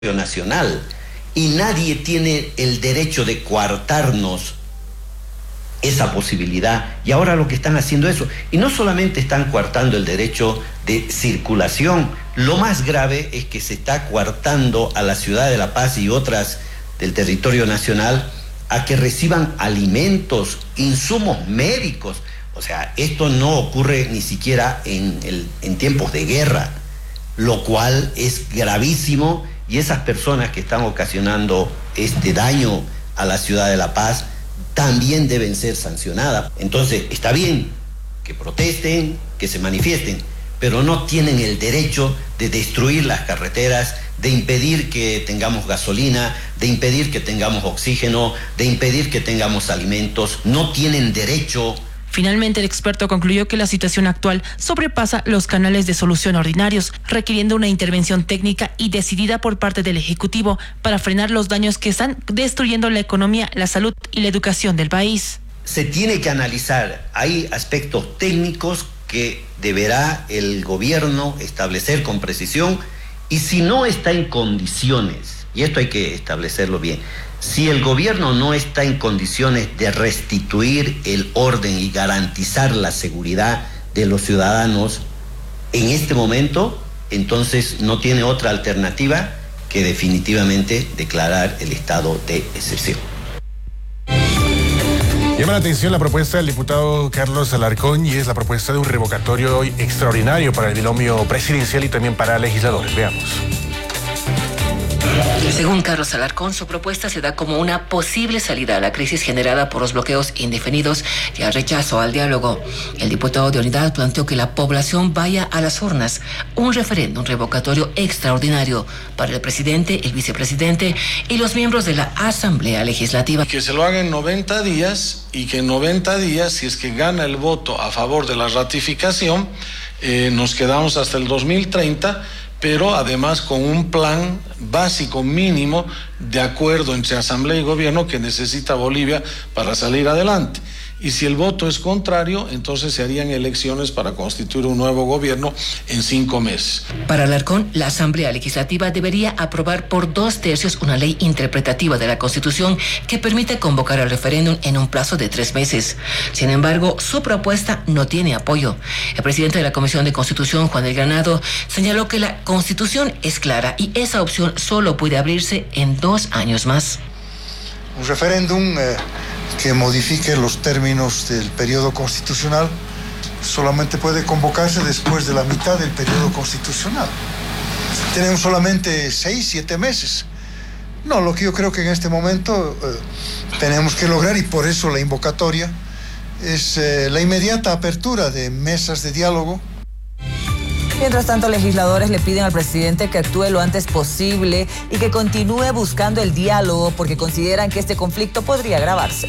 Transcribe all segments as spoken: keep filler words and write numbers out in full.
nacional y nadie tiene el derecho de coartarnos esa posibilidad, y ahora lo que están haciendo eso, y no solamente están coartando el derecho de circulación, lo más grave es que se está coartando a la ciudad de La Paz y otras del territorio nacional a que reciban alimentos, insumos médicos. O sea, esto no ocurre ni siquiera en, el, en tiempos de guerra, lo cual es gravísimo, y esas personas que están ocasionando este daño a la ciudad de La Paz también deben ser sancionadas. Entonces, está bien que protesten, que se manifiesten, pero no tienen el derecho de destruir las carreteras, de impedir que tengamos gasolina, de impedir que tengamos oxígeno, de impedir que tengamos alimentos. No tienen derecho. Finalmente, el experto concluyó que la situación actual sobrepasa los canales de solución ordinarios, requiriendo una intervención técnica y decidida por parte del Ejecutivo para frenar los daños que están destruyendo la economía, la salud y la educación del país. Se tiene que analizar, hay aspectos técnicos que deberá el gobierno establecer con precisión, y si no está en condiciones, y esto hay que establecerlo bien, si el gobierno no está en condiciones de restituir el orden y garantizar la seguridad de los ciudadanos en este momento, entonces no tiene otra alternativa que definitivamente declarar el estado de excepción. Llama la atención la propuesta del diputado Carlos Alarcón, y es la propuesta de un revocatorio hoy extraordinario para el binomio presidencial y también para legisladores. Veamos. Según Carlos Alarcón, su propuesta se da como una posible salida a la crisis generada por los bloqueos indefinidos y al rechazo al diálogo. El diputado de Unidad planteó que la población vaya a las urnas, un referéndum revocatorio extraordinario para el presidente, el vicepresidente y los miembros de la Asamblea Legislativa. Que se lo haga en noventa días, y que en noventa días, si es que gana el voto a favor de la ratificación, eh, nos quedamos hasta el dos mil treinta, pero además con un plan básico mínimo de acuerdo entre Asamblea y Gobierno que necesita Bolivia para salir adelante. Y si el voto es contrario, entonces se harían elecciones para constituir un nuevo gobierno en cinco meses. Para Alarcón, la Asamblea Legislativa debería aprobar por dos tercios una ley interpretativa de la Constitución que permite convocar al referéndum en un plazo de tres meses. Sin embargo, su propuesta no tiene apoyo. El presidente de la Comisión de Constitución, Juan del Granado, señaló que la Constitución es clara y esa opción solo puede abrirse en dos años más. Un referéndum eh... que modifique los términos del periodo constitucional solamente puede convocarse después de la mitad del periodo constitucional. Tenemos solamente seis, siete meses. No, lo que yo creo que en este momento eh, tenemos que lograr, y por eso la invocatoria, es eh, la inmediata apertura de mesas de diálogo. Mientras tanto, legisladores le piden al presidente que actúe lo antes posible y que continúe buscando el diálogo porque consideran que este conflicto podría agravarse.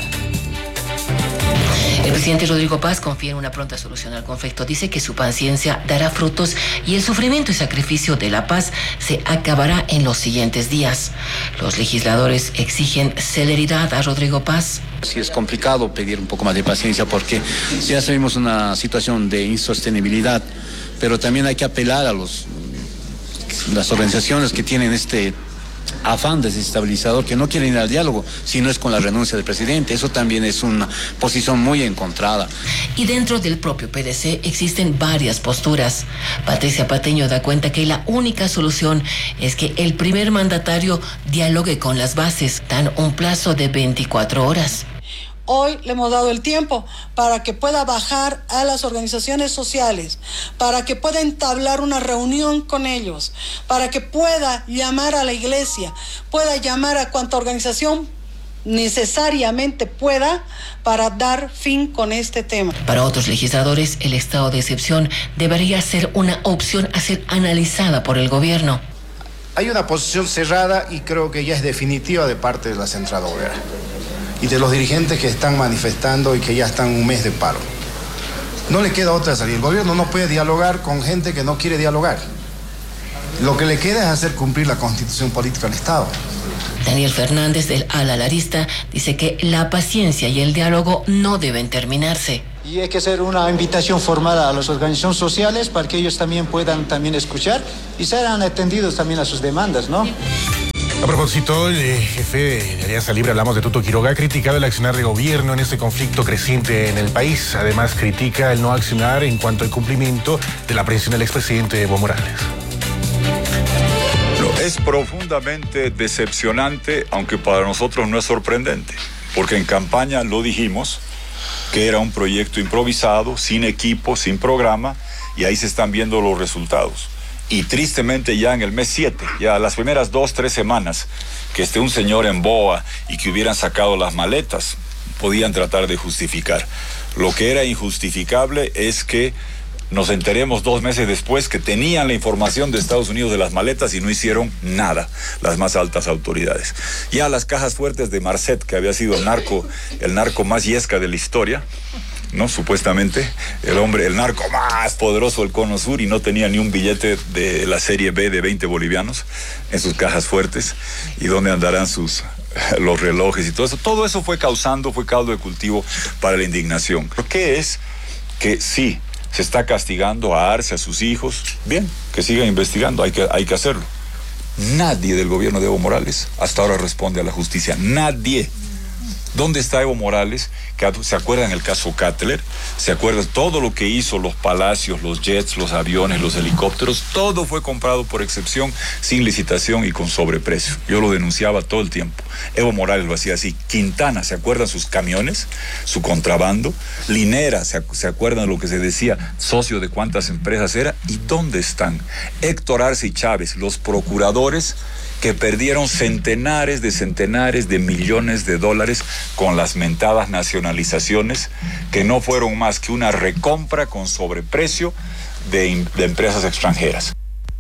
El presidente Rodrigo Paz confía en una pronta solución al conflicto. Dice que su paciencia dará frutos y el sufrimiento y sacrificio de la paz se acabará en los siguientes días. Los legisladores exigen celeridad a Rodrigo Paz. Sí, es complicado pedir un poco más de paciencia porque ya sabemos una situación de insostenibilidad, pero también hay que apelar a los, las organizaciones que tienen este afán desestabilizador, que no quieren ir al diálogo, si no es con la renuncia del presidente. Eso también es una posición muy encontrada. Y dentro del propio P D C existen varias posturas. Patricia Pateño da cuenta que la única solución es que el primer mandatario dialogue con las bases. Dan un plazo de veinticuatro horas. Hoy le hemos dado el tiempo para que pueda bajar a las organizaciones sociales, para que pueda entablar una reunión con ellos, para que pueda llamar a la iglesia, pueda llamar a cuanta organización necesariamente pueda para dar fin con este tema. Para otros legisladores, el estado de excepción debería ser una opción a ser analizada por el gobierno. Hay una posición cerrada y creo que ya es definitiva de parte de la central obrera y de los dirigentes que están manifestando y que ya están un mes de paro. No le queda otra salida. El gobierno no puede dialogar con gente que no quiere dialogar. Lo que le queda es hacer cumplir la Constitución Política del Estado. Daniel Fernández, del Ala Larista, dice que la paciencia y el diálogo no deben terminarse. Y hay que hacer una invitación formal a las organizaciones sociales para que ellos también puedan también escuchar y sean atendidos también a sus demandas, ¿no? A propósito, el jefe de Alianza Libre, hablamos de Tuto Quiroga, ha criticado el accionar de gobierno en ese conflicto creciente en el país. Además, critica el no accionar en cuanto al cumplimiento de la aprehensión del expresidente Evo Morales. Es profundamente decepcionante, aunque para nosotros no es sorprendente, porque en campaña lo dijimos, que era un proyecto improvisado, sin equipo, sin programa, y ahí se están viendo los resultados. Y tristemente ya en el mes siete, ya las primeras dos, tres semanas, que esté un señor en boa y que hubieran sacado las maletas, podían tratar de justificar. Lo que era injustificable es que nos enteremos dos meses después que tenían la información de Estados Unidos de las maletas y no hicieron nada, las más altas autoridades. Ya las cajas fuertes de Marcet, que había sido el narco, el narco más yesca de la historia, ¿no? Supuestamente, el hombre, el narco más poderoso del Cono Sur, y no tenía ni un billete de la serie B de veinte bolivianos en sus cajas fuertes. ¿Y dónde andarán sus los relojes y todo eso? Todo eso fue causando, fue caldo de cultivo para la indignación. ¿Por qué es que sí se está castigando a Arce, a sus hijos? Bien, que sigan investigando, hay que, hay que hacerlo. Nadie del gobierno de Evo Morales hasta ahora responde a la justicia. Nadie. ¿Dónde está Evo Morales? Que se acuerdan el caso Cutler, se acuerdan todo lo que hizo, los palacios, los jets, los aviones, los helicópteros, todo fue comprado por excepción, sin licitación y con sobreprecio. Yo lo denunciaba todo el tiempo. Evo Morales lo hacía así. Quintana, ¿se acuerdan sus camiones? Su contrabando. Linera, ¿se, ¿se acuerdan lo que se decía? Socio de cuántas empresas era. ¿Y dónde están? Héctor Arce y Chávez, los procuradores que perdieron centenares de centenares de millones de dólares con las mentadas nacionalizaciones, que no fueron más que una recompra con sobreprecio de, de empresas extranjeras.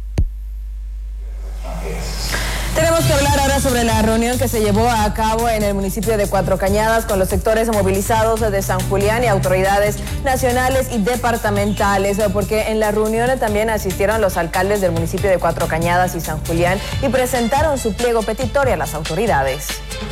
Tenemos que hablar ahora sobre la reunión que se llevó a cabo en el municipio de Cuatro Cañadas con los sectores movilizados de San Julián y autoridades nacionales y departamentales, porque en la reunión también asistieron los alcaldes del municipio de Cuatro Cañadas y San Julián y presentaron su pliego petitorio a las autoridades.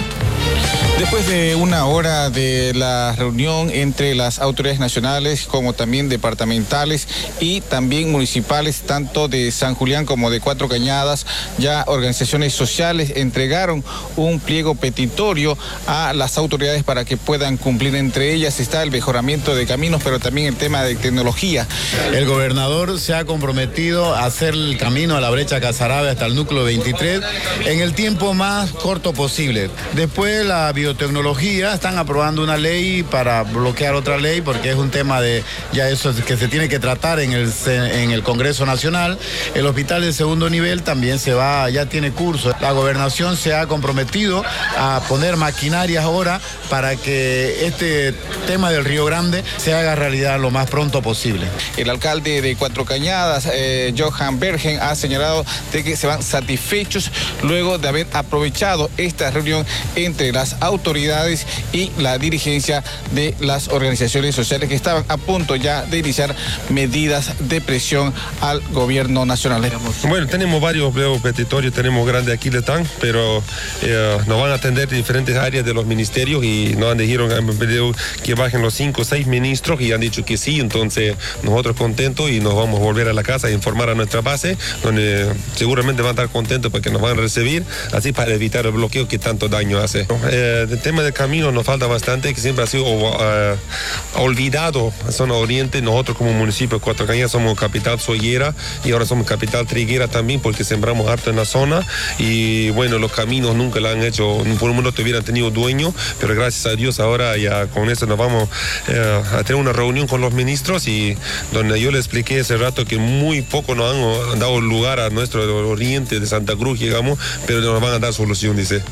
Después de una hora de la reunión entre las autoridades nacionales como también departamentales y también municipales, tanto de San Julián como de Cuatro Cañadas, ya organizaciones sociales entregaron un pliego petitorio a las autoridades para que puedan cumplir. Entre ellas está el mejoramiento de caminos, pero también el tema de tecnología. El gobernador se ha comprometido a hacer el camino a la brecha Casarabe hasta el núcleo veintitrés en el tiempo más corto posible. Después la biotecnología, están aprobando una ley para bloquear otra ley porque es un tema de ya eso que se tiene que tratar en el, en el Congreso Nacional. El hospital de segundo nivel también se va, ya tiene curso. La gobernación se ha comprometido a poner maquinarias ahora para que este tema del Río Grande se haga realidad lo más pronto posible. El alcalde de Cuatro Cañadas, eh, Johan Bergen, ha señalado de que se van satisfechos luego de haber aprovechado esta reunión entre las autoridades y la dirigencia de las organizaciones sociales que estaban a punto ya de iniciar medidas de presión al gobierno nacional. Bueno, tenemos varios pliegos petitorios, tenemos grande aquí están, pero eh, nos van a atender diferentes áreas de los ministerios y nos han dijeron que bajen los cinco o seis ministros y han dicho que sí, entonces nosotros contentos y nos vamos a volver a la casa a informar a nuestra base, donde seguramente van a estar contentos porque nos van a recibir, así para evitar el bloqueo que tanto daño hace. Eh, el tema del camino nos falta bastante, que siempre ha sido uh, olvidado en zona oriente. Nosotros como municipio de Cuatro Cañadas somos capital soyera y ahora somos capital triguera también porque sembramos harto en la zona y bueno, los caminos nunca lo han hecho, por un momento hubieran tenido dueño, pero gracias a Dios ahora ya con eso nos vamos eh, a tener una reunión con los ministros y donde yo le expliqué hace rato que muy poco nos han dado lugar a nuestro oriente de Santa Cruz, digamos, pero nos van a dar solución, dice.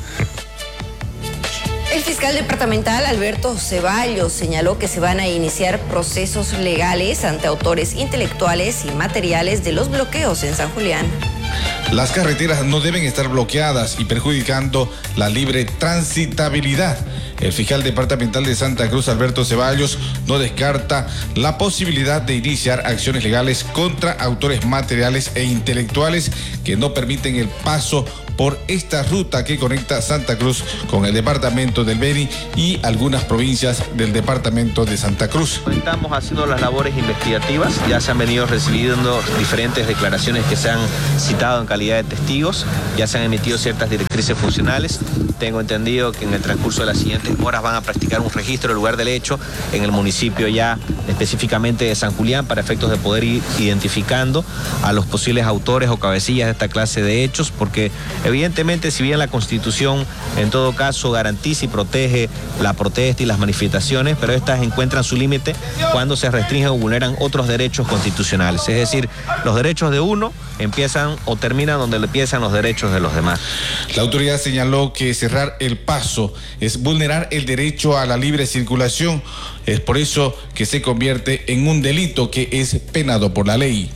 El fiscal departamental Alberto Ceballos señaló que se van a iniciar procesos legales ante autores intelectuales y materiales de los bloqueos en San Julián. Las carreteras no deben estar bloqueadas y perjudicando la libre transitabilidad. El fiscal departamental de Santa Cruz, Alberto Ceballos, no descarta la posibilidad de iniciar acciones legales contra autores materiales e intelectuales que no permiten el paso por esta ruta que conecta Santa Cruz con el departamento del Beni y algunas provincias del departamento de Santa Cruz. Estamos haciendo las labores investigativas, ya se han venido recibiendo diferentes declaraciones que se han citado en calidad de testigos, ya se han emitido ciertas directrices funcionales. Tengo entendido que en el transcurso de las siguientes horas van a practicar un registro del lugar del hecho en el municipio ya específicamente de San Julián para efectos de poder ir identificando a los posibles autores o cabecillas de esta clase de hechos, porque evidentemente si bien la Constitución en todo caso garantiza y protege la protesta y las manifestaciones, pero estas encuentran su límite cuando se restringen o vulneran otros derechos constitucionales, es decir, los derechos de uno empiezan o terminan donde empiezan los derechos de los demás. La autoridad señaló que cerrar el paso es vulnerar el derecho a la libre circulación, es por eso que se convierte en un delito que es penado por la ley.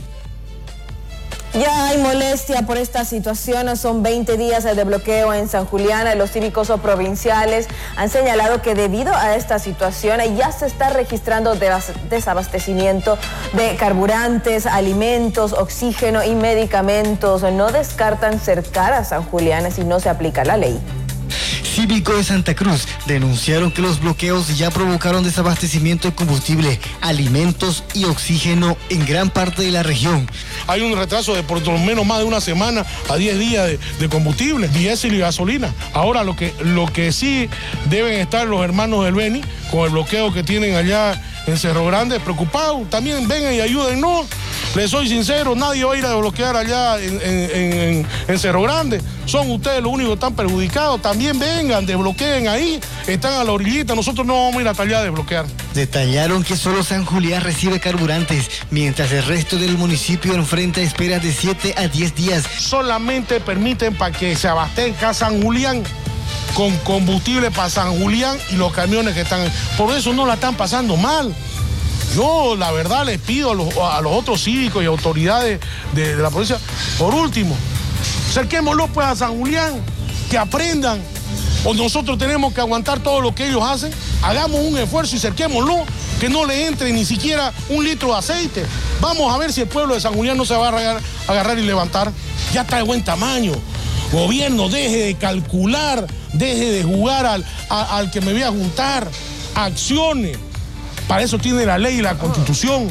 Ya hay molestia por esta situación, son veinte días de bloqueo en San Julián. Los cívicos provinciales han señalado que debido a esta situación ya se está registrando desabastecimiento de carburantes, alimentos, oxígeno y medicamentos. No descartan cercar a San Julián si no se aplica la ley. Cívicos de Santa Cruz denunciaron que los bloqueos ya provocaron desabastecimiento de combustible, alimentos y oxígeno en gran parte de la región. Hay un retraso de por lo menos más de una semana a diez días de, de combustible, diésel y gasolina. Ahora lo que, lo que sí deben estar los hermanos del Beni con el bloqueo que tienen allá en Cerro Grande, preocupados, también vengan y ayúdennos. Les soy sincero, nadie va a ir a bloquear allá en, en, en, en Cerro Grande. Son ustedes los únicos que están perjudicados. También vengan, desbloqueen ahí. Están a la orillita, nosotros no vamos a ir hasta allá a desbloquear. Detallaron que solo San Julián recibe carburantes, mientras el resto del municipio enfrenta esperas de siete a diez días. Solamente permiten para que se abastezca San Julián con combustible para San Julián y los camiones que están. Por eso no la están pasando mal. Yo, la verdad, les pido a los, a los otros cívicos y autoridades de, de la provincia, por último, cerquémoslo pues a San Julián, que aprendan, o nosotros tenemos que aguantar todo lo que ellos hacen, hagamos un esfuerzo y cerquémoslo, que no le entre ni siquiera un litro de aceite. Vamos a ver si el pueblo de San Julián no se va a agarrar, agarrar y levantar. Ya está de buen tamaño. Gobierno, deje de calcular, deje de jugar al, a, al que me voy a juntar, accione. Para eso tiene la ley y la Constitución.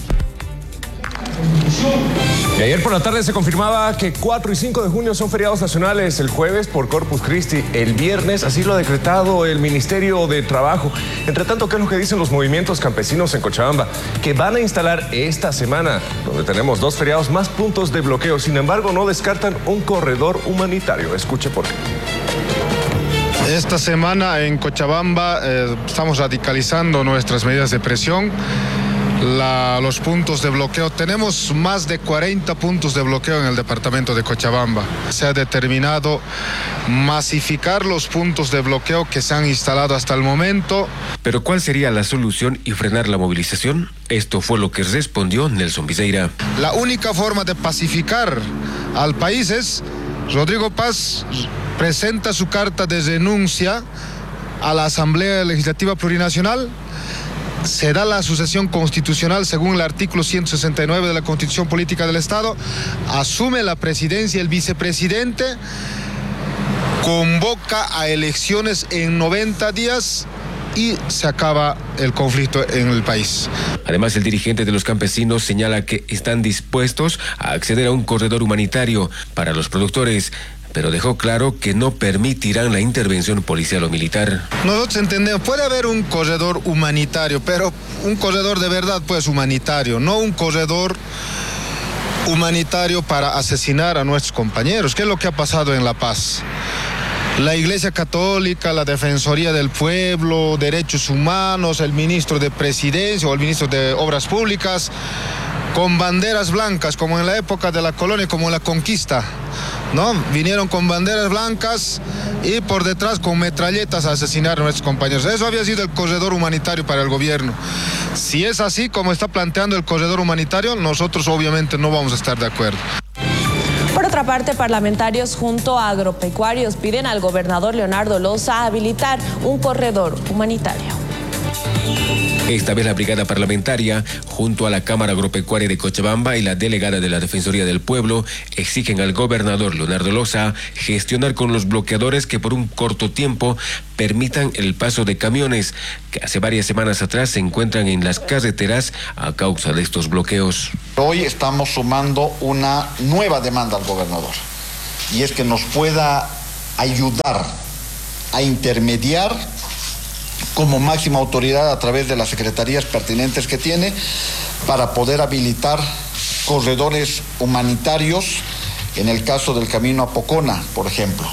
Y ayer por la tarde se confirmaba que cuatro y cinco de junio son feriados nacionales, el jueves por Corpus Christi, el viernes así lo ha decretado el Ministerio de Trabajo. Entre tanto, ¿qué es lo que dicen los movimientos campesinos en Cochabamba? Que van a instalar esta semana, donde tenemos dos feriados, más puntos de bloqueo. Sin embargo, no descartan un corredor humanitario. Escuche por qué. Esta semana en Cochabamba eh, estamos radicalizando nuestras medidas de presión. La, los puntos de bloqueo, tenemos más de cuarenta puntos de bloqueo en el departamento de Cochabamba. Se ha determinado masificar los puntos de bloqueo que se han instalado hasta el momento. Pero ¿cuál sería la solución y frenar la movilización? Esto fue lo que respondió Nelson Viseira. La única forma de pacificar al país es Rodrigo Paz presenta su carta de renuncia a la Asamblea Legislativa Plurinacional. Se da la sucesión constitucional según el artículo ciento sesenta y nueve de la Constitución Política del Estado, asume la presidencia el vicepresidente, convoca a elecciones en noventa días y se acaba el conflicto en el país. Además, el dirigente de los campesinos señala que están dispuestos a acceder a un corredor humanitario para los productores, pero dejó claro que no permitirán la intervención policial o militar. Nosotros entendemos, puede haber un corredor humanitario, pero un corredor de verdad pues humanitario, no un corredor humanitario para asesinar a nuestros compañeros. ¿Qué es lo que ha pasado en La Paz? La Iglesia Católica, la Defensoría del Pueblo, Derechos Humanos, el ministro de Presidencia o el ministro de Obras Públicas, con banderas blancas, como en la época de la colonia, como en la conquista, ¿no? Vinieron con banderas blancas y por detrás con metralletas a asesinar a nuestros compañeros. Eso había sido el corredor humanitario para el gobierno. Si es así como está planteando el corredor humanitario, nosotros obviamente no vamos a estar de acuerdo. Por otra parte, parlamentarios junto a agropecuarios piden al gobernador Leonardo Loza habilitar un corredor humanitario. Esta vez la brigada parlamentaria, junto a la Cámara Agropecuaria de Cochabamba y la delegada de la Defensoría del Pueblo, exigen al gobernador Leonardo Loza gestionar con los bloqueadores que por un corto tiempo permitan el paso de camiones que hace varias semanas atrás se encuentran en las carreteras a causa de estos bloqueos. Hoy estamos sumando una nueva demanda al gobernador, y es que nos pueda ayudar a intermediar como máxima autoridad a través de las secretarías pertinentes que tiene para poder habilitar corredores humanitarios en el caso del camino a Pocona, por ejemplo,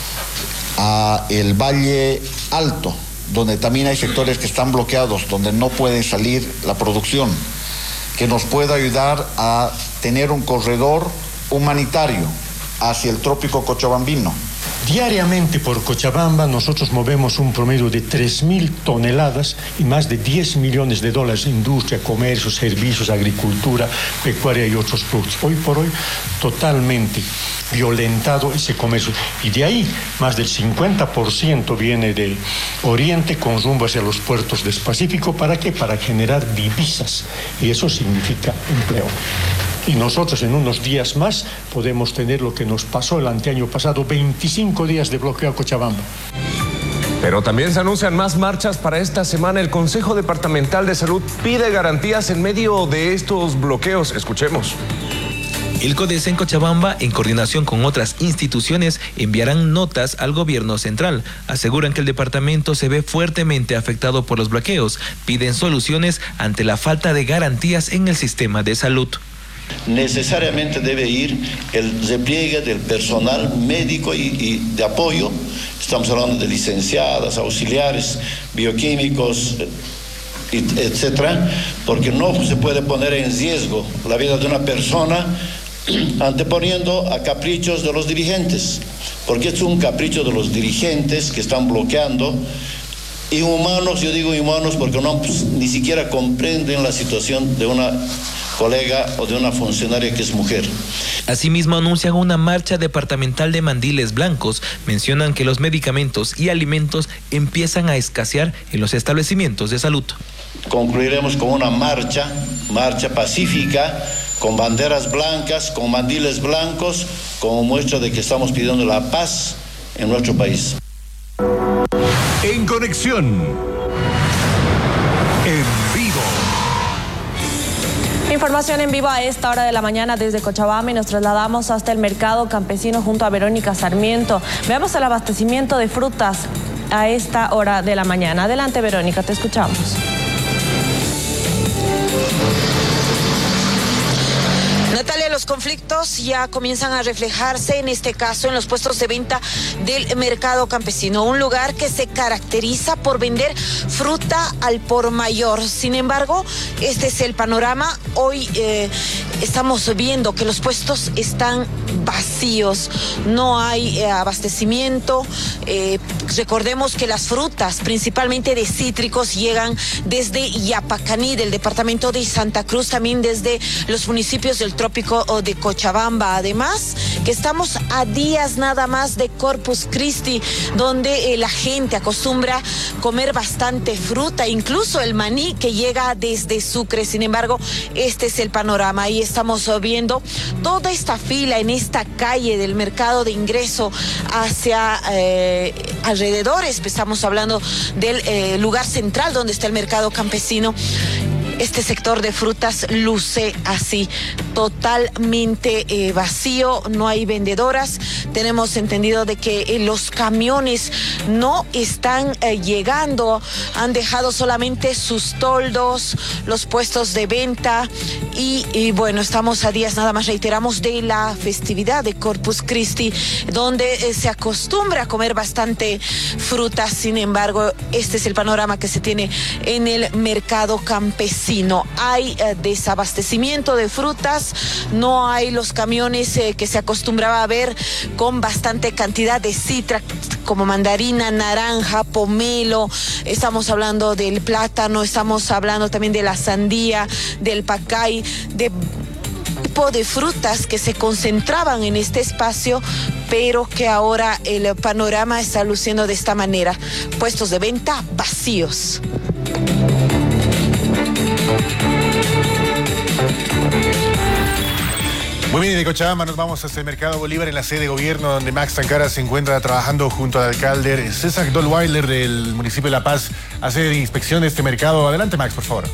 a el Valle Alto, donde también hay sectores que están bloqueados, donde no puede salir la producción, que nos pueda ayudar a tener un corredor humanitario hacia el trópico cochabambino. Diariamente por Cochabamba nosotros movemos un promedio de tres mil toneladas y más de diez millones de dólares en industria, comercio, servicios, agricultura, pecuaria y otros productos. Hoy por hoy totalmente violentado ese comercio, y de ahí más del cincuenta por ciento viene del oriente con rumbo hacia los puertos del Pacífico. ¿Para qué? Para generar divisas, y eso significa empleo. Y nosotros en unos días más podemos tener lo que nos pasó el anteaño pasado, veinticinco días de bloqueo a Cochabamba. Pero también se anuncian más marchas para esta semana. El Consejo Departamental de Salud pide garantías en medio de estos bloqueos. Escuchemos. El CODES en Cochabamba, en coordinación con otras instituciones, enviarán notas al gobierno central. Aseguran que el departamento se ve fuertemente afectado por los bloqueos. Piden soluciones ante la falta de garantías en el sistema de salud. Necesariamente debe ir el repliegue del personal médico y, y de apoyo. Estamos hablando de licenciadas, auxiliares, bioquímicos, etcétera, porque no se puede poner en riesgo la vida de una persona anteponiendo a caprichos de los dirigentes, porque es un capricho de los dirigentes que están bloqueando. Inhumanos, yo digo inhumanos porque no, pues, ni siquiera comprenden la situación de una colega o de una funcionaria que es mujer. Asimismo anuncian una marcha departamental de mandiles blancos. Mencionan que los medicamentos y alimentos empiezan a escasear en los establecimientos de salud. Concluiremos con una marcha, marcha pacífica, con banderas blancas, con mandiles blancos, como muestra de que estamos pidiendo la paz en nuestro país. En conexión, en vivo. Información en vivo a esta hora de la mañana desde Cochabamba, y nos trasladamos hasta el mercado campesino junto a Verónica Sarmiento. Veamos el abastecimiento de frutas a esta hora de la mañana. Adelante, Verónica, te escuchamos. Natalia, los conflictos ya comienzan a reflejarse, en este caso en los puestos de venta del mercado campesino, un lugar que se caracteriza por vender fruta al por mayor. Sin embargo, este es el panorama. Hoy eh, estamos viendo que los puestos están vacíos, no hay eh, abastecimiento. Eh, recordemos que las frutas, principalmente de cítricos, llegan desde Yapacaní, del departamento de Santa Cruz, también desde los municipios del trópico de Cochabamba. Además, que estamos a días nada más de Corpus Christi, donde eh, la gente acostumbra comer bastante fruta, incluso el maní que llega desde Sucre. Sin embargo, este es el panorama. Ahí estamos viendo toda esta fila en esta calle del mercado de ingreso hacia eh, alrededores. Estamos hablando del eh, lugar central donde está el mercado campesino. Este sector de frutas luce así, totalmente eh, vacío, no hay vendedoras. Tenemos entendido de que eh, los camiones no están eh, llegando, han dejado solamente sus toldos, los puestos de venta y, y bueno, estamos a días nada más, reiteramos, de la festividad de Corpus Christi, donde eh, se acostumbra a comer bastante fruta. Sin embargo, este es el panorama que se tiene en el mercado campesino. Hay eh, desabastecimiento de frutas, no hay los camiones eh, que se acostumbraba a ver con bastante cantidad de cítricos como mandarina, naranja, pomelo. Estamos hablando del plátano, estamos hablando también de la sandía, del pacay, de tipo de frutas que se concentraban en este espacio, pero que ahora el panorama está luciendo de esta manera. Puestos de venta vacíos. Muy bien, de Cochabamba nos vamos hasta el Mercado Bolívar, en la sede de gobierno, donde Max Tancara se encuentra trabajando junto al alcalde César Dolweiler del municipio de La Paz, a hacer inspección de este mercado. Adelante, Max, por favor.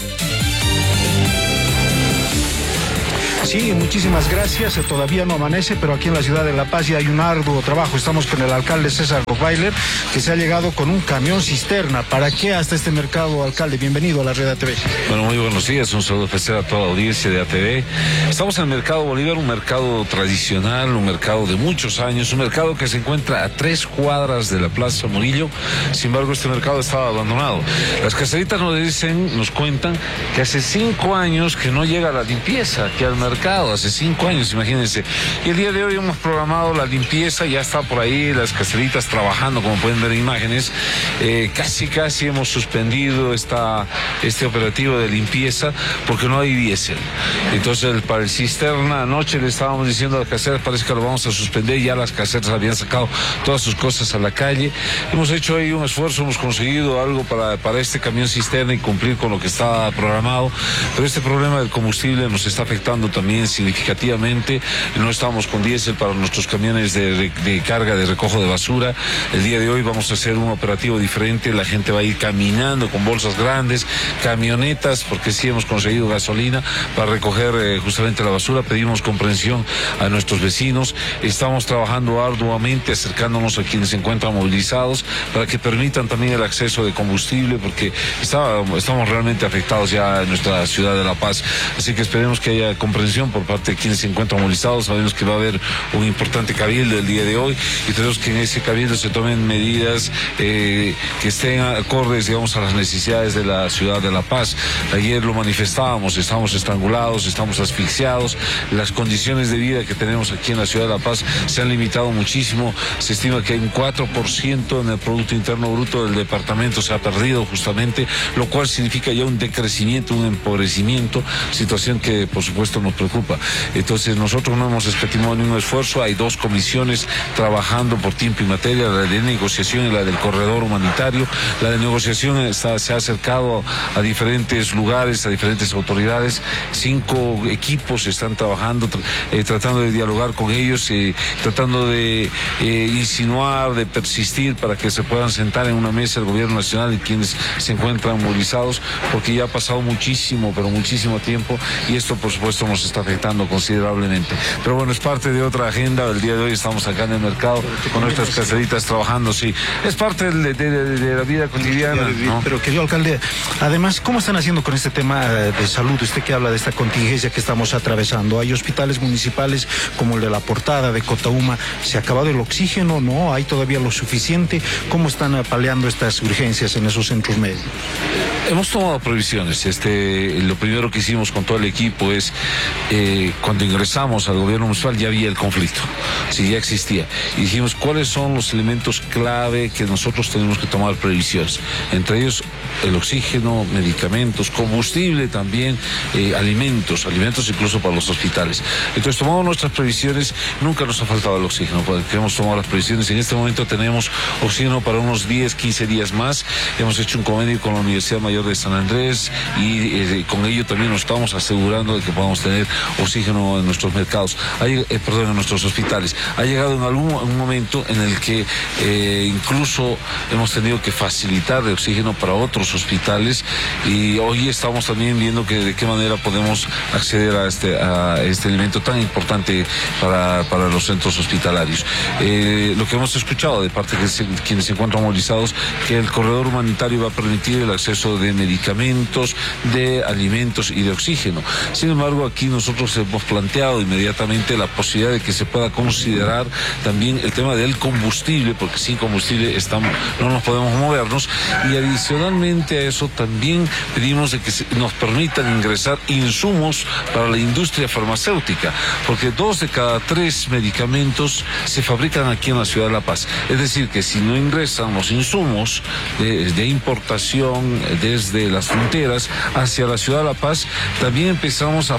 Sí, muchísimas gracias. Todavía no amanece, pero aquí en la ciudad de La Paz ya hay un arduo trabajo. Estamos con el alcalde César Dolweiler, que se ha llegado con un camión cisterna. ¿Para qué hasta este mercado, alcalde? Bienvenido a la Red A T V. Bueno, muy buenos días. Un saludo especial a toda la audiencia de A T V. Estamos en el Mercado Bolívar, un mercado tradicional, un mercado de muchos años, un mercado que se encuentra a tres cuadras de la Plaza Murillo. Sin embargo, este mercado estaba abandonado. Las caseritas nos dicen, nos cuentan que hace cinco años que no llega la limpieza aquí al mercado. Hace cinco años, imagínense. Y el día de hoy hemos programado la limpieza, ya está por ahí las caseritas trabajando, como pueden ver en imágenes. Eh, casi, casi hemos suspendido esta, este operativo de limpieza porque no hay diésel. Entonces, para el cisterna, anoche le estábamos diciendo a las caseras, parece que lo vamos a suspender. Ya las caseras habían sacado todas sus cosas a la calle. Hemos hecho ahí un esfuerzo, hemos conseguido algo para, para este camión cisterna y cumplir con lo que estaba programado. Pero este problema del combustible nos está afectando también significativamente. No estamos con diésel para nuestros camiones de, de, de carga de recojo de basura. El día de hoy vamos a hacer un operativo diferente. La gente va a ir caminando con bolsas grandes, camionetas, porque sí hemos conseguido gasolina para recoger eh, justamente la basura. Pedimos comprensión a nuestros vecinos. Estamos trabajando arduamente, acercándonos a quienes se encuentran movilizados para que permitan también el acceso de combustible, porque está, estamos realmente afectados ya en nuestra ciudad de La Paz. Así que esperemos que haya comprensión por parte de quienes se encuentran movilizados. Sabemos que va a haber un importante cabildo el día de hoy y tenemos que en ese cabildo se tomen medidas eh, que estén acordes, digamos, a las necesidades de la ciudad de La Paz. Ayer lo manifestábamos, estamos estrangulados, estamos asfixiados, las condiciones de vida que tenemos aquí en la ciudad de La Paz se han limitado muchísimo. Se estima que hay un cuatro por ciento en el Producto Interno Bruto del departamento se ha perdido justamente, lo cual significa ya un decrecimiento, un empobrecimiento, situación que por supuesto nos preocupa. Entonces nosotros no hemos escatimado ningún esfuerzo. Hay dos comisiones trabajando por tiempo y materia, la de negociación y la del corredor humanitario. La de negociación está, se ha acercado a diferentes lugares, a diferentes autoridades. Cinco equipos están trabajando, eh, tratando de dialogar con ellos, eh, tratando de eh, insinuar, de persistir para que se puedan sentar en una mesa el gobierno nacional y quienes se encuentran movilizados, porque ya ha pasado muchísimo, pero muchísimo tiempo, y esto por supuesto nos está afectando considerablemente. Pero bueno, es parte de otra agenda. El día de hoy estamos acá en el mercado con nuestras caseritas trabajando, sí. Es parte de, de, de, de la vida cotidiana, ¿no? Pero querido alcalde, además, ¿cómo están haciendo con este tema de salud? Usted que habla de esta contingencia que estamos atravesando. Hay hospitales municipales como el de La Portada, de Cotauma. ¿Se ha acabado el oxígeno? ¿No? ¿Hay todavía lo suficiente? ¿Cómo están paliando estas urgencias en esos centros médicos? Hemos tomado previsiones. Este, lo primero que hicimos con todo el equipo es, eh, cuando ingresamos al gobierno municipal ya había el conflicto, sí, ya existía. Y dijimos, ¿cuáles son los elementos clave que nosotros tenemos que tomar previsiones? Entre ellos, el oxígeno, medicamentos, combustible también, eh, alimentos, alimentos incluso para los hospitales. Entonces tomamos nuestras previsiones, nunca nos ha faltado el oxígeno, porque hemos tomado las previsiones. En este momento tenemos oxígeno para unos diez, quince días más. Hemos hecho un convenio con la Universidad Mayor de San Andrés y eh, con ello también nos estamos asegurando de que podamos tener oxígeno en nuestros mercados, hay, eh, perdón, en nuestros hospitales. Ha llegado en algún un momento en el que eh, incluso hemos tenido que facilitar el oxígeno para otros hospitales, y hoy estamos también viendo que de qué manera podemos acceder a este, a este elemento tan importante para, para los centros hospitalarios. Eh, lo que hemos escuchado de parte de quienes se encuentran movilizados, que el corredor humanitario va a permitir el acceso de medicamentos, de alimentos y de oxígeno. Sin embargo, aquí nosotros hemos planteado inmediatamente la posibilidad de que se pueda considerar también el tema del combustible, porque sin combustible estamos, no nos podemos movernos, y adicionalmente a eso también pedimos de que se, nos permitan ingresar insumos para la industria farmacéutica, porque dos de cada tres medicamentos se fabrican aquí en la ciudad de La Paz. Es decir, que si no ingresan los insumos de, de importación desde las fronteras hacia la ciudad de La Paz, también empezamos a fallar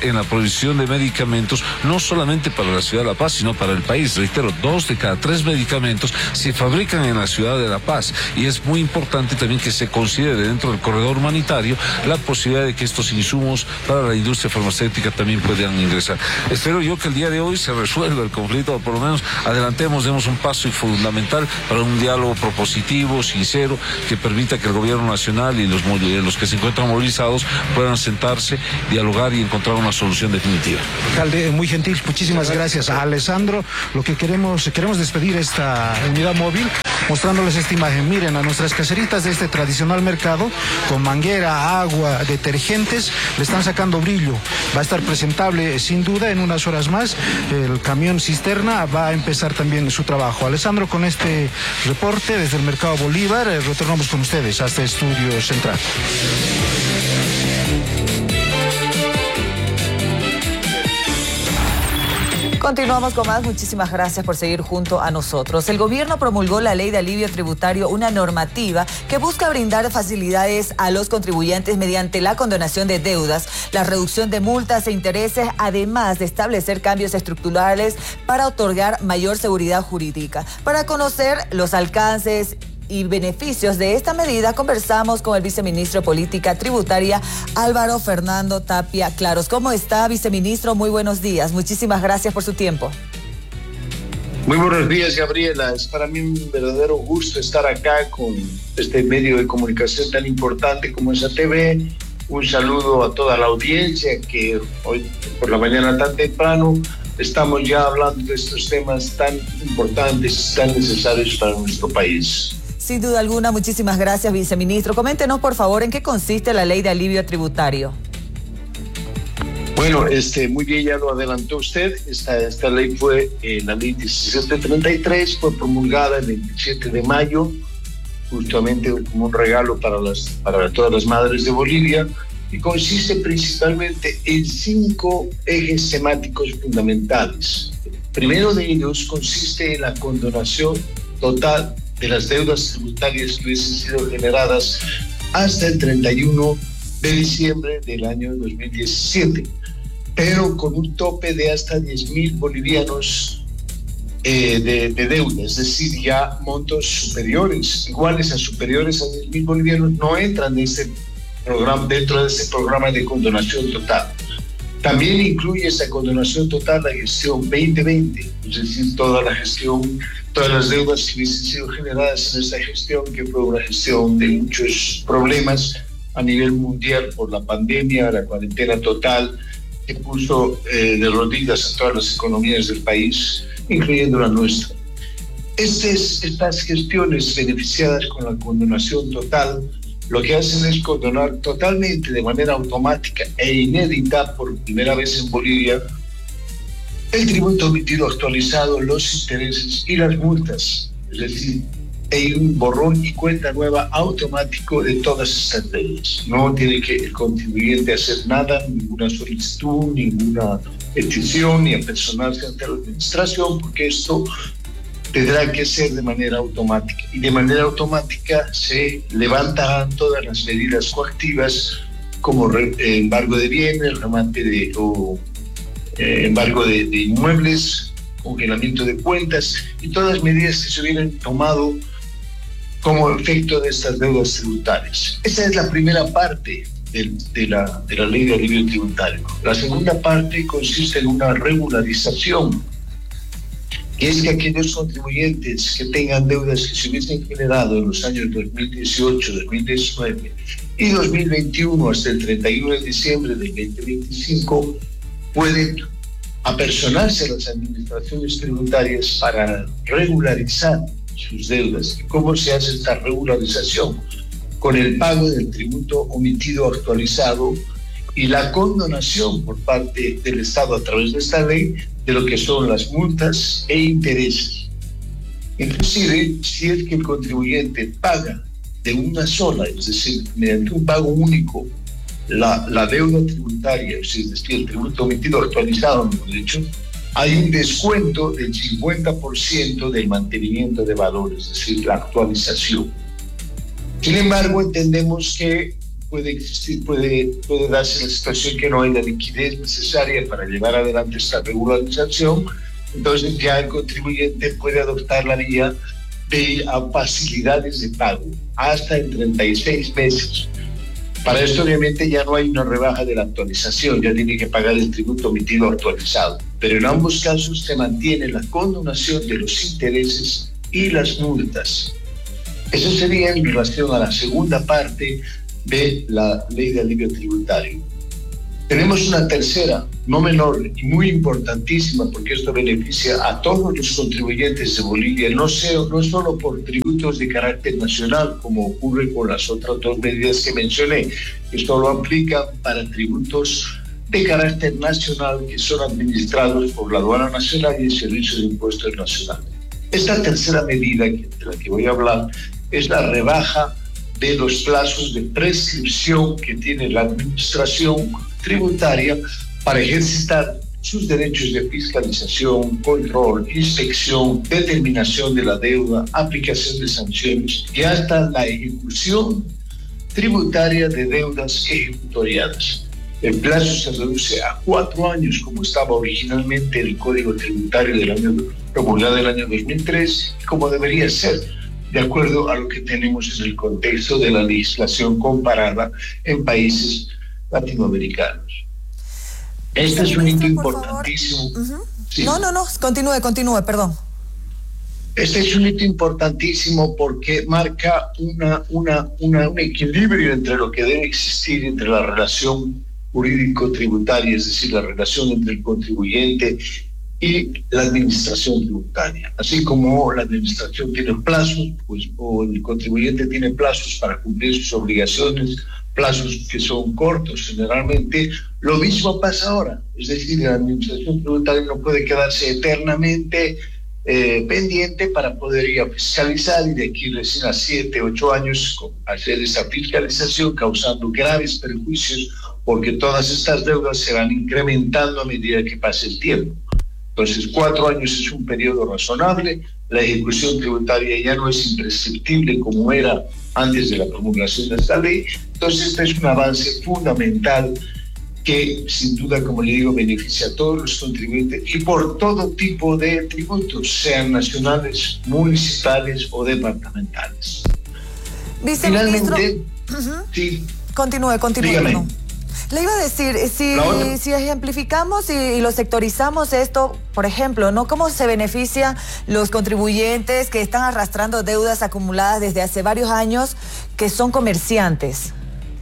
en la provisión de medicamentos, no solamente para la ciudad de La Paz, sino para el país. Reitero, dos de cada tres medicamentos se fabrican en la ciudad de La Paz, y es muy importante también que se considere dentro del corredor humanitario la posibilidad de que estos insumos para la industria farmacéutica también puedan ingresar. Espero yo que el día de hoy se resuelva el conflicto, o por lo menos adelantemos, demos un paso fundamental para un diálogo propositivo, sincero, que permita que el gobierno nacional y los, los que se encuentran movilizados puedan sentarse, dialogar y encontrar una solución definitiva. Alcalde, muy gentil, muchísimas gracias a Alessandro. Lo que queremos, queremos despedir esta unidad móvil mostrándoles esta imagen. Miren, a nuestras caseritas de este tradicional mercado, con manguera, agua, detergentes, le están sacando brillo. Va a estar presentable sin duda en unas horas más. El camión cisterna va a empezar también su trabajo. Alessandro, con este reporte desde el Mercado Bolívar, eh, retornamos con ustedes hasta el estudio central. Continuamos con más. Muchísimas gracias por seguir junto a nosotros. El gobierno promulgó la ley de alivio tributario, una normativa que busca brindar facilidades a los contribuyentes mediante la condonación de deudas, la reducción de multas e intereses, además de establecer cambios estructurales para otorgar mayor seguridad jurídica. Para conocer los alcances y beneficios de esta medida, conversamos con el viceministro de Política Tributaria, Álvaro Fernando Tapia Claros. ¿Cómo está, viceministro? Muy buenos días. Muchísimas gracias por su tiempo. Muy buenos días, Gabriela. Es para mí un verdadero gusto estar acá con este medio de comunicación tan importante como es A T V. Un saludo a toda la audiencia que hoy por la mañana tan temprano estamos ya hablando de estos temas tan importantes, tan necesarios para nuestro país. Sin duda alguna, muchísimas gracias, viceministro. Coméntenos, por favor, en qué consiste la ley de alivio tributario. Bueno, este, muy bien, ya lo adelantó usted. Esta, esta ley fue, eh, la ley diecisiete treinta y tres, fue promulgada el veintisiete de mayo, justamente como un regalo para, las, para todas las madres de Bolivia, y consiste principalmente en cinco ejes temáticos fundamentales. El primero de ellos consiste en la condonación total de las deudas tributarias que hubiesen sido generadas hasta el treinta y uno de diciembre del año dos mil diecisiete, pero con un tope de hasta diez mil bolivianos eh, de, de deuda, es decir, ya montos superiores, iguales a superiores a diez mil bolivianos, no entran en este programa, dentro de este programa de condonación total. También incluye esa condonación total la gestión veinte veinte, es decir, toda la gestión, todas las deudas que hubiesen sido generadas en esta gestión, que fue una gestión de muchos problemas a nivel mundial por la pandemia, la cuarentena total, que puso eh, de rodillas a todas las economías del país, incluyendo la nuestra. Estas, estas gestiones beneficiadas con la condonación total lo que hacen es condonar totalmente, de manera automática e inédita por primera vez en Bolivia, el tributo omitido actualizado, los intereses y las multas. Es decir, hay un borrón y cuenta nueva automático de todas estas deudas. No tiene que el contribuyente hacer nada, ninguna solicitud, ninguna petición, ni apersonarse ante la administración, porque esto tendrá que ser de manera automática. Y de manera automática se levantarán todas las medidas coactivas, como re, eh, embargo de bienes, remate de, o eh, embargo de, de inmuebles, congelamiento de cuentas y todas las medidas que se hubieran tomado como efecto de estas deudas tributarias. Esa es la primera parte de, de, la, de la ley de alivio tributario. La segunda parte consiste en una regularización, que es que aquellos contribuyentes que tengan deudas que se hubiesen generado en los años dos mil dieciocho, dos mil diecinueve y dos mil veintiuno hasta el treinta y uno de diciembre del veinte veinticinco pueden apersonarse a las administraciones tributarias para regularizar sus deudas. ¿Y cómo se hace esta regularización? Con el pago del tributo omitido actualizado y la condonación por parte del Estado a través de esta ley de lo que son las multas e intereses. Inclusive, si es que el contribuyente paga de una sola, es decir, mediante un pago único, la, la deuda tributaria, es decir, el tributo omitido actualizado, mejor dicho, hay un descuento del cincuenta por ciento del mantenimiento de valor, es decir, la actualización. Sin embargo, entendemos que puede existir, puede, puede darse la situación que no hay la liquidez necesaria para llevar adelante esta regularización. Entonces ya el contribuyente puede adoptar la vía de facilidades de pago hasta en treinta y seis meses. Para esto obviamente ya no hay una rebaja de la actualización, ya tiene que pagar el tributo emitido actualizado. Pero en ambos casos se mantiene la condonación de los intereses y las multas. Eso sería en relación a la segunda parte de la ley de alivio tributario. Tenemos una tercera, no menor y muy importantísima, porque esto beneficia a todos los contribuyentes de Bolivia, no, sea, no solo por tributos de carácter nacional, como ocurre con las otras dos medidas que mencioné. Esto lo aplica para tributos de carácter nacional que son administrados por la Aduana Nacional y el Servicio de Impuestos Nacionales. Esta tercera medida de la que voy a hablar es la rebaja de los plazos de prescripción que tiene la administración tributaria para ejercitar sus derechos de fiscalización, control, inspección, determinación de la deuda, aplicación de sanciones y hasta la ejecución tributaria de deudas ejecutoriadas. El plazo se reduce a cuatro años, como estaba originalmente el Código Tributario del año promulgado del año dos mil tres, y como debería ser, de acuerdo a lo que tenemos en el contexto de la legislación comparada en países latinoamericanos. Este es un hito importantísimo. Uh-huh. Sí. No, no, no, continúe, continúe, perdón. Este es un hito importantísimo porque marca una, una, una, un equilibrio entre lo que debe existir entre la relación jurídico-tributaria, es decir, la relación entre el contribuyente y la administración tributaria. Así como la administración tiene plazos, pues, o el contribuyente tiene plazos para cumplir sus obligaciones, plazos que son cortos generalmente, lo mismo pasa ahora. Es decir, la administración tributaria no puede quedarse eternamente eh, pendiente para poder ir a fiscalizar y de aquí recién a siete, ocho años hacer esa fiscalización, causando graves perjuicios porque todas estas deudas se van incrementando a medida que pasa el tiempo. Entonces, cuatro años es un periodo razonable, la ejecución tributaria ya no es imprescriptible como era antes de la promulgación de esta ley. Entonces, este es un avance fundamental que, sin duda, como le digo, beneficia a todos los contribuyentes y por todo tipo de tributos, sean nacionales, municipales o departamentales. Viceministro, Finalmente, uh-huh. sí. Continúe, continúe. Dígame. No. Le iba a decir, si, si ejemplificamos y, y lo sectorizamos esto, por ejemplo, ¿no? ¿Cómo se beneficia los contribuyentes que están arrastrando deudas acumuladas desde hace varios años, que son comerciantes?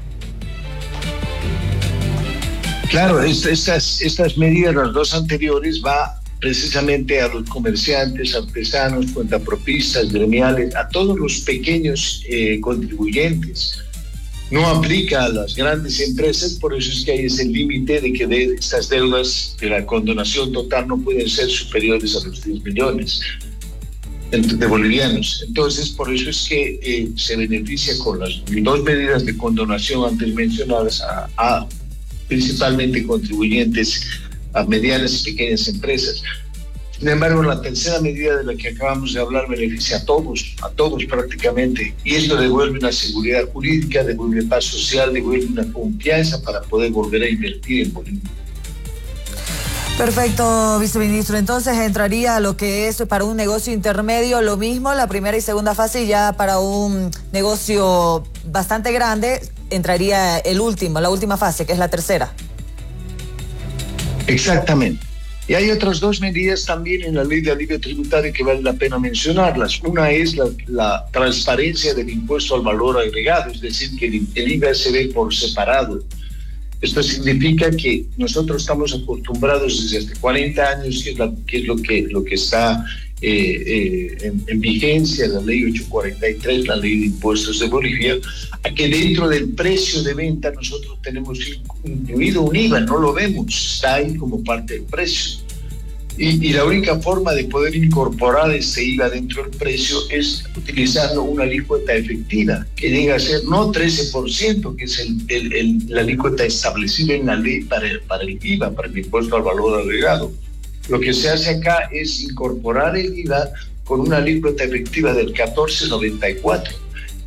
Claro, estas, estas medidas, las dos anteriores, va precisamente a los comerciantes, artesanos, cuentapropistas, gremiales, a todos los pequeños eh, contribuyentes. No aplica a las grandes empresas, por eso es que hay ese límite de que de estas deudas de la condonación total no pueden ser superiores a los diez millones de bolivianos. Entonces, por eso es que eh, se beneficia con las dos medidas de condonación antes mencionadas a, a principalmente contribuyentes, a medianas y pequeñas empresas. Sin embargo, la tercera medida de la que acabamos de hablar beneficia a todos, a todos prácticamente, y esto devuelve una seguridad jurídica, devuelve paz social, devuelve una confianza para poder volver a invertir en Bolivia. Perfecto, viceministro. Entonces entraría a lo que es para un negocio intermedio lo mismo, la primera y segunda fase, y ya para un negocio bastante grande entraría el último, la última fase, que es la tercera. Exactamente. Y hay otras dos medidas también en la ley de alivio tributario que vale la pena mencionarlas. Una es la, la transparencia del impuesto al valor agregado, es decir, que el, el I V A se ve por separado. Esto significa que nosotros estamos acostumbrados desde hace cuarenta años, que es, la, que es lo, que, lo que está eh, eh, en, en vigencia, la ley ochocientos cuarenta y tres, la ley de impuestos de Bolivia, a que dentro del precio de venta nosotros tenemos incluido un I V A, no lo vemos, está ahí como parte del precio. Y, y la única forma de poder incorporar ese I V A dentro del precio es utilizando una alícuota efectiva, que llega a ser no trece por ciento, que es el, el, el, la alícuota establecida en la ley para el, para el I V A, para el impuesto al valor agregado. Lo que se hace acá es incorporar el I V A con una alícuota efectiva del catorce noventa y cuatro.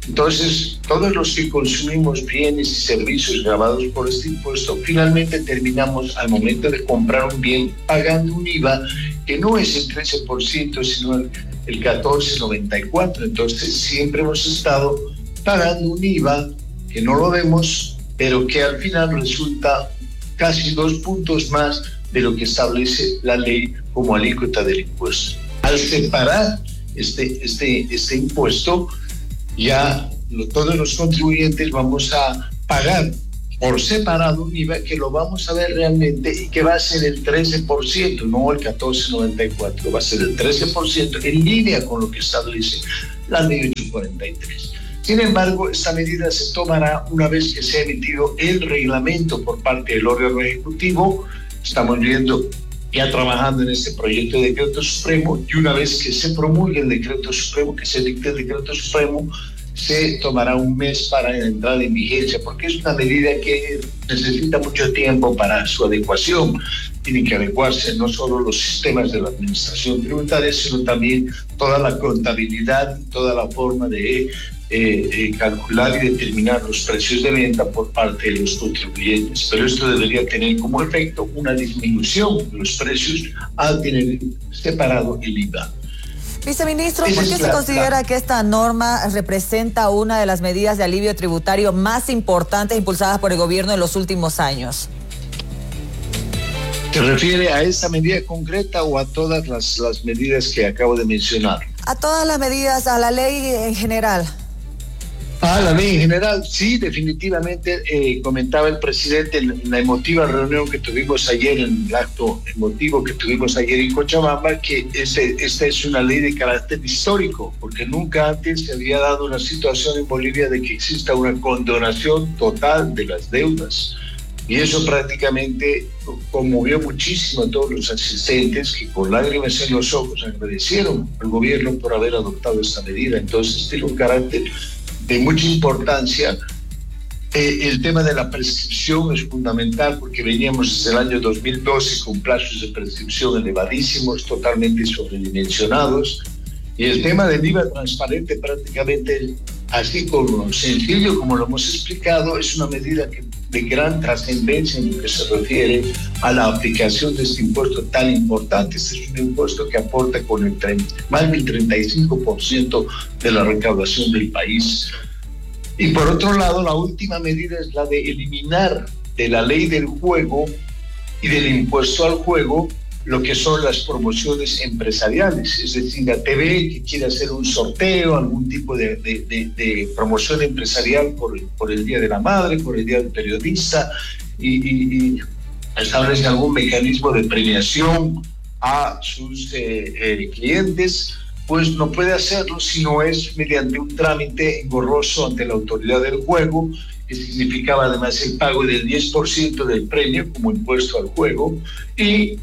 Entonces, todos los que consumimos bienes y servicios gravados por este impuesto, finalmente terminamos al momento de comprar un bien pagando un I V A que no es el trece por ciento, sino el, el catorce coma noventa y cuatro por ciento. Entonces, siempre hemos estado pagando un I V A que no lo vemos, pero que al final resulta casi dos puntos más de lo que establece la ley como alícuota del impuesto. Al separar este, este, este impuesto, ya lo, todos los contribuyentes vamos a pagar por separado un I V A que lo vamos a ver realmente y que va a ser el trece por ciento, no el catorce coma noventa y cuatro por ciento, va a ser el trece por ciento en línea con lo que establece la ley ochocientos cuarenta y tres. Sin embargo, esta medida se tomará una vez que se ha emitido el reglamento por parte del órgano ejecutivo. Estamos viendo, ya trabajando en este proyecto de decreto supremo, y una vez que se promulgue el decreto supremo, que se dicte el decreto supremo, se tomará un mes para entrar en vigencia, porque es una medida que necesita mucho tiempo para su adecuación. Tienen que adecuarse no solo los sistemas de la administración tributaria, sino también toda la contabilidad y toda la forma de eh, eh, calcular y determinar los precios de venta por parte de los contribuyentes. Pero esto debería tener como efecto una disminución de los precios al tener separado el I V A. Viceministro, ¿por qué se considera que esta norma representa una de las medidas de alivio tributario más importantes impulsadas por el gobierno en los últimos años? ¿Se refiere a esta medida concreta o a todas las, las medidas que acabo de mencionar? A todas las medidas, a la ley en general. Ah, la ley en general, sí, definitivamente, eh, comentaba el presidente en la emotiva reunión que tuvimos ayer, en el acto emotivo que tuvimos ayer en Cochabamba, que este, esta es una ley de carácter histórico, porque nunca antes se había dado una situación en Bolivia de que exista una condonación total de las deudas. Y eso prácticamente conmovió muchísimo a todos los asistentes, que con lágrimas en los ojos agradecieron al gobierno por haber adoptado esta medida. Entonces tiene un carácter de mucha importancia. Eh, el tema de la prescripción es fundamental, porque veníamos desde el año dos mil doce con plazos de prescripción elevadísimos, totalmente sobredimensionados. Y el tema del I V A transparente, prácticamente así como sencillo como lo hemos explicado, es una medida que, de gran trascendencia en lo que se refiere a la aplicación de este impuesto tan importante. Este es un impuesto que aporta con el treinta, más del treinta y cinco por ciento de la recaudación del país. Y por otro lado, la última medida es la de eliminar de la ley del juego y del impuesto al juego lo que son las promociones empresariales, es decir, la T V que quiere hacer un sorteo, algún tipo de, de, de, de promoción empresarial por, por el Día de la Madre, por el Día del Periodista, y, y, y establece algún mecanismo de premiación a sus eh, eh, clientes, pues no puede hacerlo si no es mediante un trámite engorroso ante la autoridad del juego, que significaba además el pago del diez por ciento del premio como impuesto al juego, y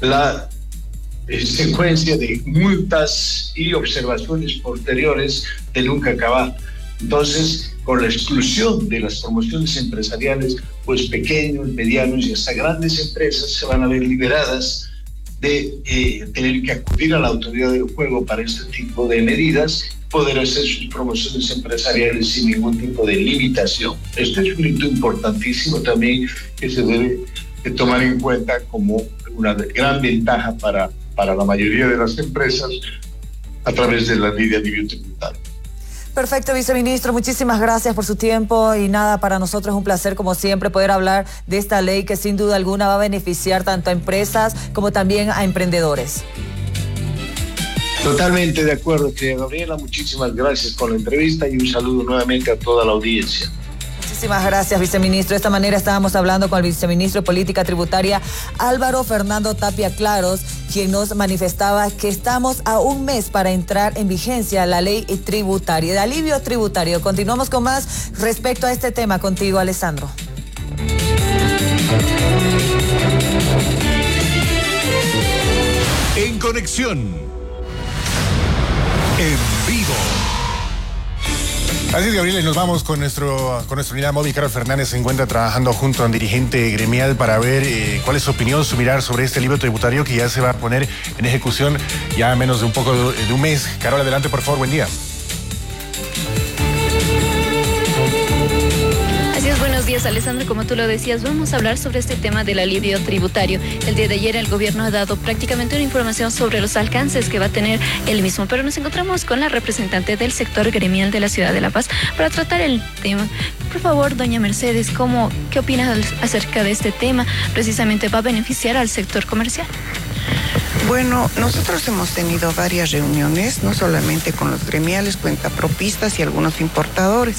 la eh, secuencia de multas y observaciones posteriores de nunca acabar. Entonces, con la exclusión de las promociones empresariales, pues pequeños, medianos y hasta grandes empresas se van a ver liberadas de eh, tener que acudir a la autoridad del juego para este tipo de medidas, poder hacer sus promociones empresariales sin ningún tipo de limitación. Este es un hito importantísimo también que se debe de tomar en cuenta como una gran ventaja para, para la mayoría de las empresas a través de la ley de alivio tributario. Perfecto, viceministro, muchísimas gracias por su tiempo y nada, para nosotros es un placer como siempre poder hablar de esta ley que sin duda alguna va a beneficiar tanto a empresas como también a emprendedores. Totalmente de acuerdo, querida Gabriela, muchísimas gracias por la entrevista y un saludo nuevamente a toda la audiencia. Muchísimas gracias, viceministro. De esta manera estábamos hablando con el viceministro de Política Tributaria, Álvaro Fernando Tapia Claros, quien nos manifestaba que estamos a un mes para entrar en vigencia la ley tributaria, de alivio tributario. Continuamos con más respecto a este tema contigo, Alessandro. En conexión, en vivo. Así es, Gabriel, y nos vamos con nuestro con nuestra unidad móvil. Carlos Fernández se encuentra trabajando junto a un dirigente gremial para ver eh, cuál es su opinión, su mirar sobre este alivio tributario que ya se va a poner en ejecución ya a menos de un poco de, de un mes. Carol, adelante, por favor, buen día. Buenos días, Alessandra. Como tú lo decías, vamos a hablar sobre este tema del alivio tributario. El día de ayer el gobierno ha dado prácticamente una información sobre los alcances que va a tener el mismo, pero nos encontramos con la representante del sector gremial de la ciudad de La Paz para tratar el tema. Por favor, doña Mercedes, ¿cómo, qué opinas acerca de este tema? ¿Precisamente va a beneficiar al sector comercial? Bueno, nosotros hemos tenido varias reuniones, no solamente con los gremiales, cuentapropistas y algunos importadores.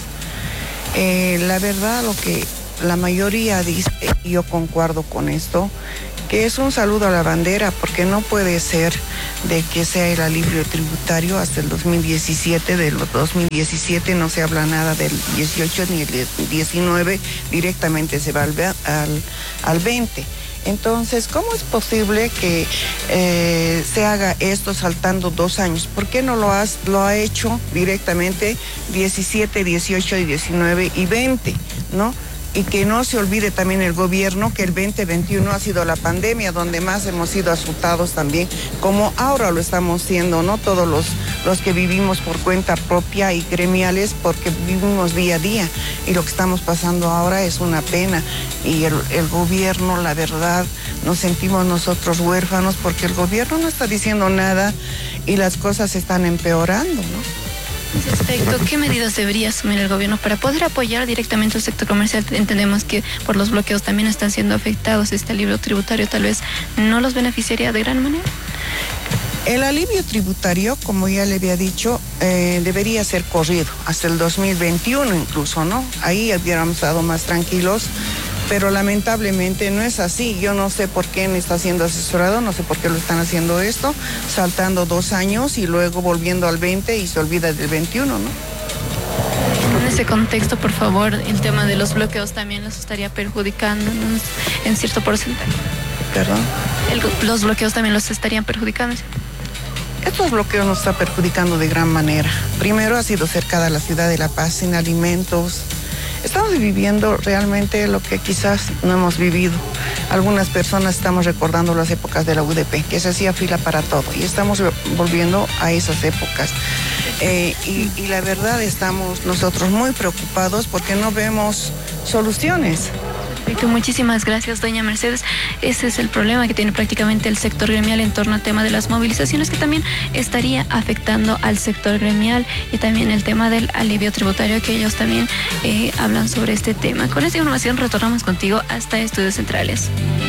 Eh, la verdad, lo que la mayoría dice, y yo concuerdo con esto, que es un saludo a la bandera, porque no puede ser de que sea el alivio tributario hasta el dos mil diecisiete, del dos mil diecisiete no se habla nada del dieciocho ni el diecinueve, directamente se va al, al, al veinte. Entonces, ¿cómo es posible que eh, se haga esto saltando dos años? ¿Por qué no lo, has, lo ha hecho directamente diecisiete, dieciocho, diecinueve y veinte, ¿no? Y que no se olvide también el gobierno que el veinte veintiuno ha sido la pandemia, donde más hemos sido asustados también, como ahora lo estamos siendo, ¿no? Todos los, los que vivimos por cuenta propia y gremiales, porque vivimos día a día. Y lo que estamos pasando ahora es una pena. Y el, el gobierno, la verdad, nos sentimos nosotros huérfanos, porque el gobierno no está diciendo nada y las cosas están empeorando, ¿no? En ese aspecto, ¿qué medidas debería asumir el gobierno para poder apoyar directamente al sector comercial? Entendemos que por los bloqueos también están siendo afectados. Este alivio tributario tal vez no los beneficiaría de gran manera. El alivio tributario, como ya le había dicho, eh, debería ser corrido hasta el dos mil veintiuno incluso, ¿no? Ahí hubiéramos estado más tranquilos, pero lamentablemente no es así. Yo no sé por qué está siendo asesorado, no sé por qué lo están haciendo esto, saltando dos años y luego volviendo al veinte y se olvida del veintiuno, ¿no? En ese contexto, por favor, el tema de los bloqueos también los estaría perjudicando, ¿no? En cierto porcentaje. ¿Perdón? El, los bloqueos también los estarían perjudicando. Estos bloqueos nos están perjudicando de gran manera. Primero, ha sido cercada la ciudad de La Paz, sin alimentos. Estamos viviendo realmente lo que quizás no hemos vivido. Algunas personas estamos recordando las épocas de la U D P, que se hacía fila para todo, y estamos volviendo a esas épocas. Eh, y, y la verdad estamos nosotros muy preocupados porque no vemos soluciones. Perfecto, muchísimas gracias, doña Mercedes. Ese es el problema que tiene prácticamente el sector gremial en torno al tema de las movilizaciones, que también estaría afectando al sector gremial, y también el tema del alivio tributario, que ellos también eh, hablan sobre este tema. Con esta información retornamos contigo hasta Estudios Centrales.